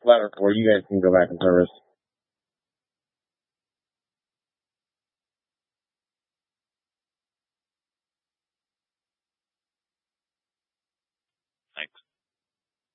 ladder where you guys can go back in service.